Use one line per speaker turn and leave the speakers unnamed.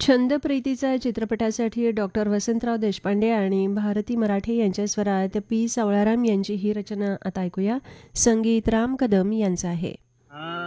छंद प्रीतीचा चित्रपटासाठी डॉक्टर वसंतराव देशपांडे आणि भारती मराठे यांच्या स्वरात पी. सावळाराम यांची ही रचना आता ऐकूया. संगीत राम कदम यांचं आहे.